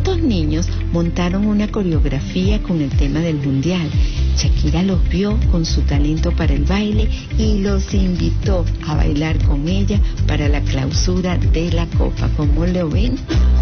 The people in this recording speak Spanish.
Estos niños montaron una coreografía con el tema del mundial. Shakira los vio con su talento para el baile y los invitó a bailar con ella para la clausura de la Copa. ¿Cómo lo ven?